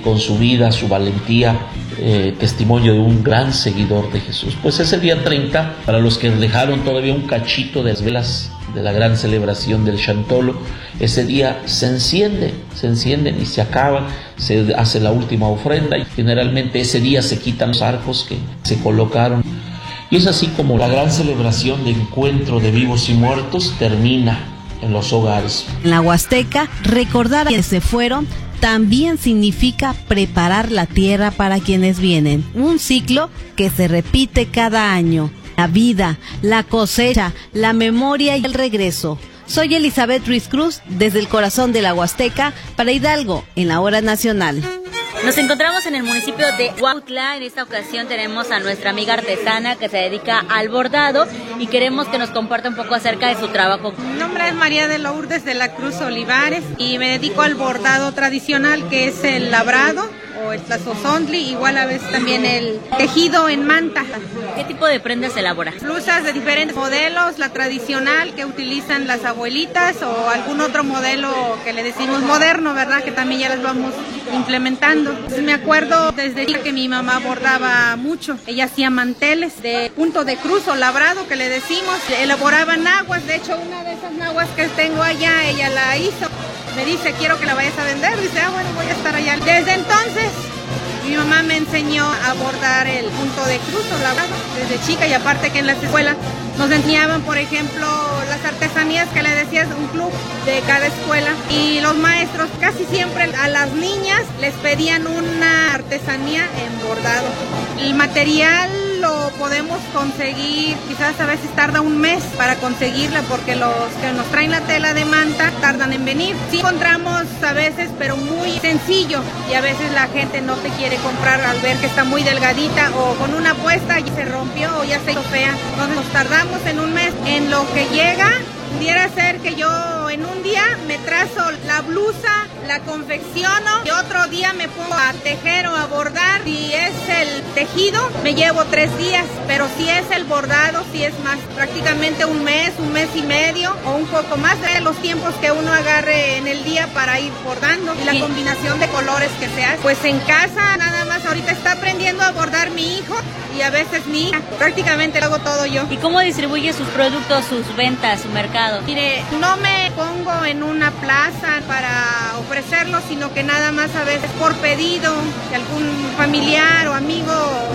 con su vida, su valentía, testimonio de un gran seguidor de Jesús. Pues ese día 30, para los que dejaron todavía un cachito de las velas de la gran celebración del Chantolo, ese día se encienden y se acaban, se hace la última ofrenda y generalmente ese día se quitan los arcos que se colocaron. Y es así como la gran celebración de encuentro de vivos y muertos termina en los hogares. En la Huasteca, recordar a quienes se fueron también significa preparar la tierra para quienes vienen. Un ciclo que se repite cada año. La vida, la cosecha, la memoria y el regreso. Soy Elizabeth Ruiz Cruz, desde el corazón de la Huasteca, para Hidalgo, en la Hora Nacional. Nos encontramos en el municipio de Huautla. En esta ocasión tenemos a nuestra amiga artesana que se dedica al bordado y queremos que nos comparta un poco acerca de su trabajo. Mi nombre es María de Lourdes de la Cruz Olivares y me dedico al bordado tradicional, que es el labrado o el tlazozondli, igual a veces también el tejido en manta. ¿Qué tipo de prendas se elabora? Blusas de diferentes modelos, la tradicional que utilizan las abuelitas o algún otro modelo que le decimos moderno, ¿verdad? Que también ya las vamos implementando. Me acuerdo desde que mi mamá bordaba mucho. Ella hacía manteles de punto de cruz o labrado que le decimos. Elaboraba naguas, de hecho una de esas naguas que tengo allá, ella la hizo. Me dice, quiero que la vayas a vender. Dice, bueno, voy a estar allá. Desde entonces, mi mamá me enseñó a bordar el punto de cruz o labrado desde chica, y aparte que en las escuelas nos enseñaban, por ejemplo, las artesanías que le decías, un club de cada escuela, y los maestros casi siempre a las niñas les pedían una artesanía en bordado. El material lo podemos conseguir, quizás a veces tarda un mes para conseguirla, porque los que nos traen la tela de manta tardan en venir. Sí encontramos a veces, pero muy sencillo, y a veces la gente no te quiere comprar al ver que está muy delgadita o con una puesta y se rompió o ya se hizo fea. Entonces nos tardamos en un mes en lo que llega. Pudiera ser que yo en un día me trazo la blusa, la confecciono y otro día me pongo a tejer o a bordar. Si es el tejido, me llevo 3 días, pero si es el bordado, si es más, prácticamente un mes y medio o un poco más de los tiempos que uno agarre en el día para ir bordando y la combinación de colores que se hace. Pues en casa nada más ahorita está aprendiendo a bordar mi hijo y a veces mi hija, prácticamente lo hago todo yo. ¿Y cómo distribuye sus productos, sus ventas, su mercado? Mire, no me pongo en una plaza para ofrecerlo, sino que nada más a veces por pedido, que algún familiar o amigo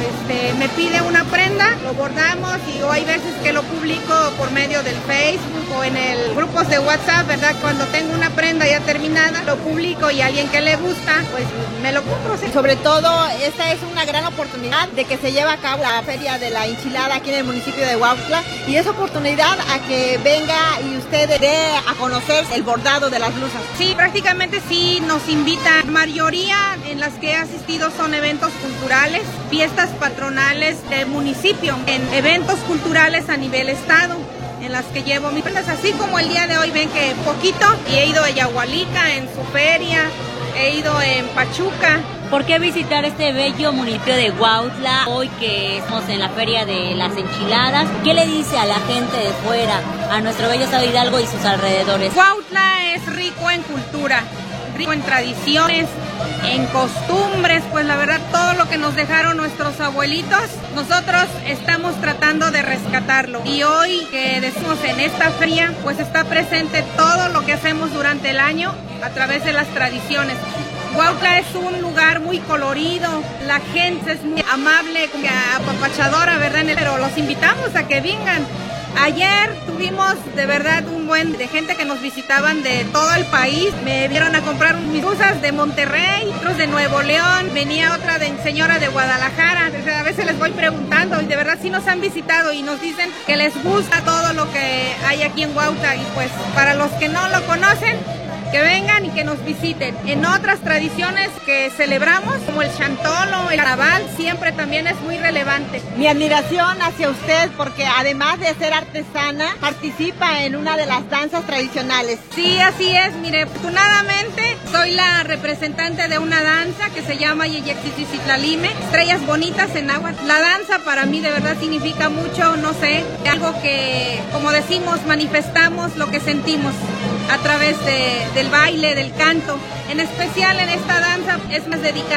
me pide una prenda, lo bordamos, y o hay veces que lo publico por medio del Facebook o en el grupos de WhatsApp, ¿verdad? Cuando tengo una prenda ya terminada, lo publico y a alguien que le gusta, pues me lo compro. ¿Sí? Sobre todo, esta es una gran oportunidad de que se lleve a cabo la Feria de la Enchilada aquí en el municipio de Huautla, y es oportunidad a que venga y usted dé a conocer el bordado de las blusas. Sí, prácticamente sí nos invitan. La mayoría en las que he asistido son eventos culturales, fiestas patronales del municipio, en eventos culturales a nivel estado, en las que llevo mis prendas, así como el día de hoy ven que poquito, y he ido a Yahualica en su feria, he ido en Pachuca. ¿Por qué visitar este bello municipio de Huautla hoy que estamos en la Feria de las Enchiladas? ¿Qué le dice a la gente de fuera, a nuestro bello estado de Hidalgo y sus alrededores? Huautla es rico en cultura, rico en tradiciones, en costumbres, pues la verdad todo lo que nos dejaron nuestros abuelitos, nosotros estamos tratando de rescatarlo. Y hoy que decimos en esta feria, pues está presente todo lo que hacemos durante el año a través de las tradiciones. Huautla es un lugar muy colorido, la gente es muy amable, apapachadora, ¿verdad? Pero los invitamos a que vengan. Ayer tuvimos de verdad un buen de gente que nos visitaban de todo el país. Me vieron a comprar mis blusas de Monterrey, otros de Nuevo León, venía otra señora de Guadalajara. A veces les voy preguntando y de verdad sí nos han visitado y nos dicen que les gusta todo lo que hay aquí en Huautla. Y pues para los que no lo conocen, que vengan y que nos visiten. En otras tradiciones que celebramos, como el Chantolo, el Carnaval, siempre también es muy relevante. Mi admiración hacia usted, porque además de ser artesana, participa en una de las danzas tradicionales. Sí, así es. Mire, afortunadamente soy la representante de una danza que se llama Yeyexicicitlalime, Estrellas Bonitas en Agua. La danza para mí de verdad significa mucho, no sé, algo que, como decimos, manifestamos lo que sentimos a través del baile, del canto. En especial en esta danza es más dedicada